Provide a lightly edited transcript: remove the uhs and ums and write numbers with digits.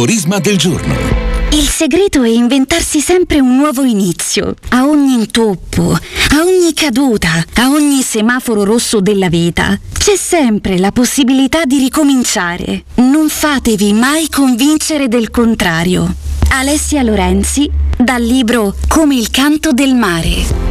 Aforisma del giorno. Il segreto è inventarsi sempre un nuovo inizio. A ogni intoppo, a ogni caduta, a ogni semaforo rosso della vita, c'è sempre la possibilità di ricominciare. Non fatevi mai convincere del contrario. Alessia Lorenzi, dal libro Come il canto del mare.